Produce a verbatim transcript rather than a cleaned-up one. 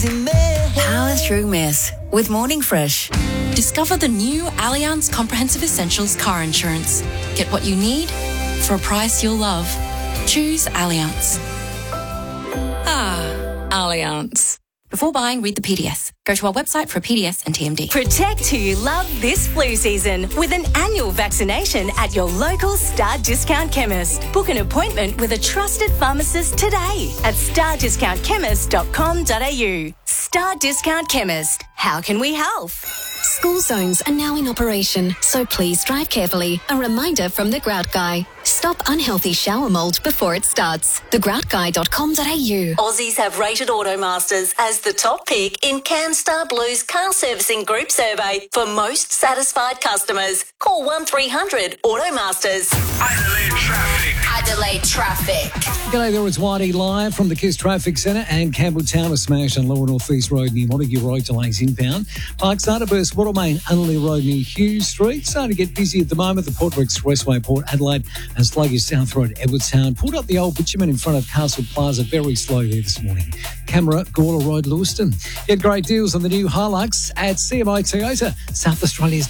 Power through mess with Morning Fresh. Discover the new Allianz Comprehensive Essentials car insurance. Get what you need for a price you'll love. Choose Allianz. Ah, Allianz. Before buying, read the P D S. Go to our website for a P D S and T M D. Protect who you love this flu season with an annual vaccination at your local Star Discount Chemist. Book an appointment with a trusted pharmacist today at star discount chemist dot com dot a u. Star Discount Chemist. How can we help? School zones are now in operation, so please drive carefully. A reminder from The Grout Guy. Stop unhealthy shower mould before it starts. the grout guy dot com dot a u. Aussies have rated Automasters as the top pick in CanStar Blue's car servicing group survey for most satisfied customers. Call one three hundred Automasters. Adelaide traffic. Adelaide traffic. G'day there, it's Whitey live from the KISS Traffic Centre, and Campbelltown was smashed on Lower North East Road near Montague Road, delays inbound. Park Starterburst, Watermain, Unley Road near Hughes Street. Starting to get busy at the moment. The Port Expressway, Port Adelaide, and sluggish South Road, Edwardstown. Pulled up the old bitumen in front of Castle Plaza, very slow there this morning. Camera, Gawler Road, Lewiston. Get great deals on the new Hilux at C M I Toyota, South Australia's